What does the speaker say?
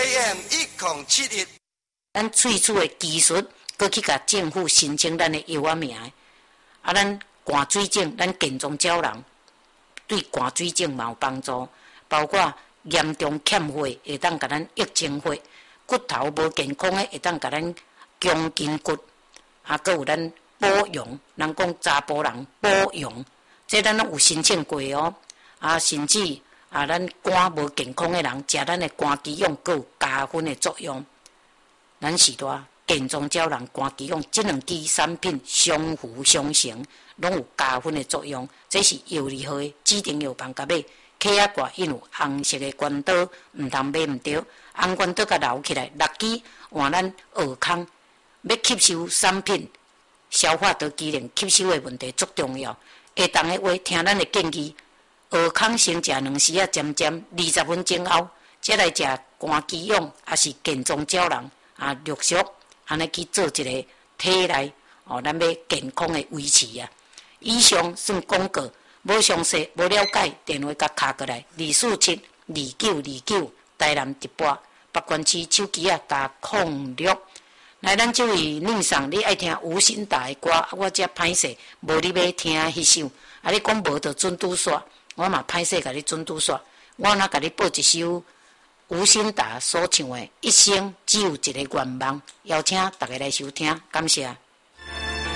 AM1071。 咱萃取的技术，搁去甲政府申请咱的药名的。啊，咱寒水症，咱健壮鸟人对寒水症嘛有帮助，包括严重欠血会当甲咱益精血，骨头无健康的会当甲咱强筋骨，啊，搁有咱保养，人讲查甫人保养，这咱拢有申请过哦。啊，甚至啊，咱肝无健康的人食咱的肝肌用，搁有加分的作用。咱时代健壮鸟人肝肌用这两支产品相辅相成，拢有加分的作用。这是药理号的指定药房甲买，起仔挂印有红色的管道，毋通买毋对。红管道甲留起来，6支换咱耳孔，要吸收产品，消化道机能吸收的问题足重要。下当的话，听咱的建议，耳孔先食2时啊，渐渐20分钟后，才来食肝肌用，也是健壮鸟人。啊，陆续安尼去做一个体内哦，咱要健康的维持啊。以上算广告，无详细、无了解，电话甲敲过来2472929，台南直播，北关区手机啊加06。来，咱这位宁上，你爱听吴兴达的歌，我则歹势，无你要听迄首，啊，你讲无就准拄煞，我嘛歹势甲你准拄煞，我若甲你报一首。吴兴达所唱的《一生只有一个愿望》，邀请大家来收听，感谢。